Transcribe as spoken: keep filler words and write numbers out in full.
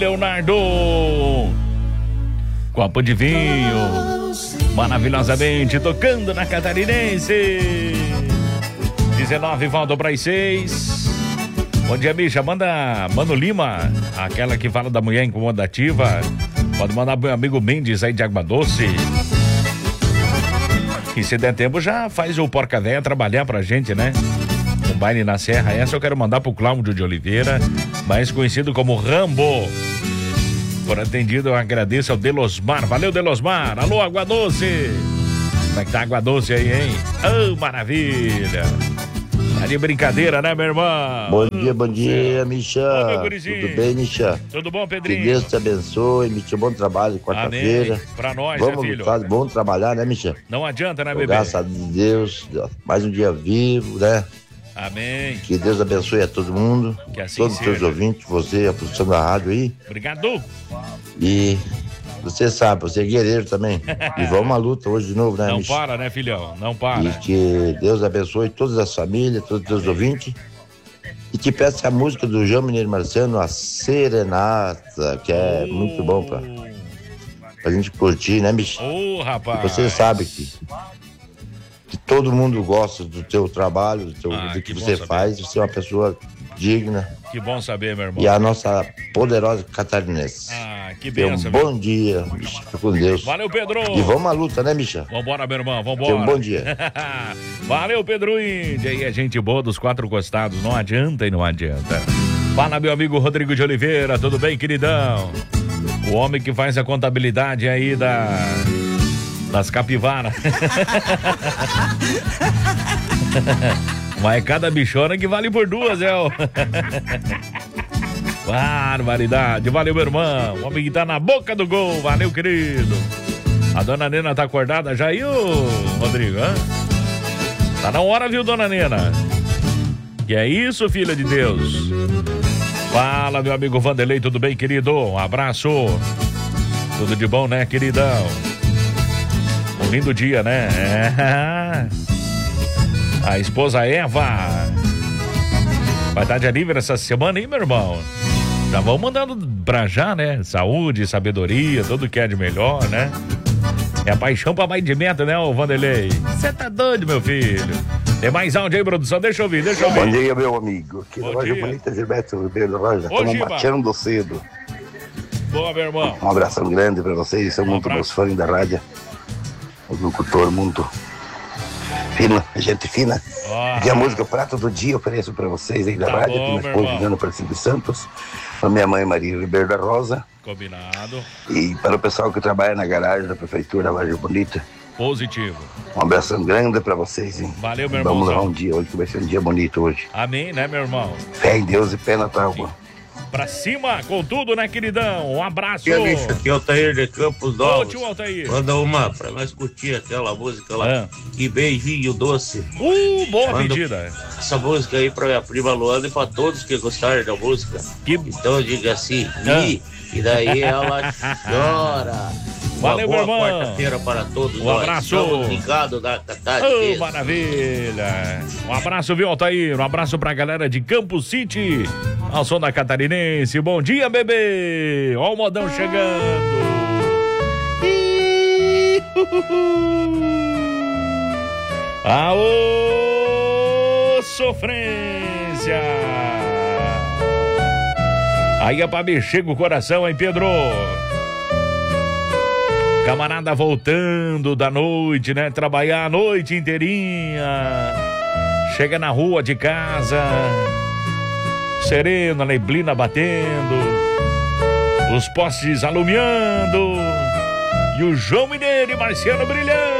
Leonardo, copo de vinho, maravilhosamente tocando na Catarinense. dezenove, volta para as seis. Bom dia, bicha. Manda Mano Lima, aquela que fala da mulher incomodativa. Pode mandar pro meu amigo Mendes aí de Água Doce. E se der tempo, já faz o Porca Véia trabalhar pra gente, né? Um baile na Serra. Essa eu quero mandar pro Cláudio de Oliveira, mais conhecido como Rambo. Por atendido, eu agradeço ao Delosmar. Valeu, Delosmar. Alô, Água Doce. Como é que tá Água Doce aí, hein? Oh, maravilha. Tá de brincadeira, né, meu irmão? Bom dia, bom dia, Micha. Tudo bem, Micha? Tudo bom, Pedrinho? Que Deus te abençoe, Micha. Bom trabalho, quarta-feira. Pra nós, Vamos né, filho? lutar, bom trabalhar, né, Micha? Não adianta, né, bebê? Graças a Deus, mais um dia vivo, né? Amém. Que Deus abençoe a todo mundo, que assim todos os seus ouvintes, você, a produção da rádio aí. Obrigado. E você sabe, você é guerreiro também. E vamos à luta hoje de novo, né, Não Micha? para, né, filhão? Não para. E que Deus abençoe todas as famílias, todos os seus ouvintes. E te peço a música do João Mineiro Marciano, a Serenata, que é oh. muito bom pra, pra gente curtir, né, bicho? Ô, oh, rapaz. E você sabe que, que todo mundo gosta do teu trabalho, do, teu, ah, do que, que você faz. Você é uma pessoa digna. Que bom saber, meu irmão. E a nossa poderosa catarinense. Ah, que benção. Um bom dia, bicho. Fica com Deus. Valeu, Pedro. E vamos à luta, né, Micha? Vambora, meu irmão, vambora. Um bom dia. Valeu, Pedro Índia. Aí é gente boa dos quatro costados. Não adianta e não adianta. Fala, meu amigo Rodrigo de Oliveira. Tudo bem, queridão? O homem que faz a contabilidade aí da... das capivaras. Mas é cada bichona que vale por duas, é o... Barbaridade. Valeu, meu irmão. O homem que tá na boca do gol. Valeu, querido. A dona Nena tá acordada já aí, ô Rodrigo, hã? Tá na hora, viu, dona Nena? Que é isso, filha de Deus? Fala, meu amigo Vanderlei, tudo bem, querido? Um abraço. Tudo de bom, né, queridão? Um lindo dia, né? É. A esposa Eva vai estar de aniversário essa semana, hein, meu irmão? Já vão mandando pra já, né? Saúde, sabedoria, tudo que é de melhor, né? É a paixão pra mais de meta, né, ô Vanderlei? Você tá doido, meu filho? Tem mais áudio aí, produção? Deixa eu ouvir, deixa eu ouvir. Bom dia, meu amigo. Aqui na Loja Bonita, Gilberto Ribeiro da Loja. Estamos bateando cedo. Boa, meu irmão. Um abração grande pra vocês. São um muito meus fãs da rádio. O locutor muito fino, gente fina. Oh. E a música Prato do Dia eu ofereço pra vocês aí da tá rádio. Bom, aqui na esposa de Ana Aparecida Santos. Para minha mãe Maria Ribeiro da Rosa. Combinado. E para o pessoal que trabalha na garagem da Prefeitura da Loja Bonita. Positivo. Um abração grande pra vocês, hein? Valeu, meu irmão. Vamos levar um dia hoje, que vai ser um dia bonito hoje. Amém, né, meu irmão? Fé em Deus e pé na tábua. Pra cima, com tudo, né, queridão? Um abraço. E aí, aqui é o Altair de Campos Novos. Ô, tio Altair. Manda uma pra nós curtir aquela música lá. É. Que beijinho doce. Uh, boa Manda pedida. Essa música aí pra minha prima Luana e pra todos que gostaram da música. Que... Então diga assim, Mi, e daí ela chora. Valeu, uma boa meu irmão. quarta-feira para todos um nós. abraço. Estamos ligados na Catarina. Oh, maravilha. Um abraço, viu, Altair? Um abraço pra galera de Campos City. Ao som da Catarinense. Bom dia, bebê. Ó o modão chegando. Aô, sofrência. Aí é pra mexer com o coração, hein, Pedro? Camarada voltando da noite, né? Trabalhar a noite inteirinha. Chega na rua de casa, sereno, a neblina batendo, os postes alumiando e o João Mineiro e Marciano brilhando.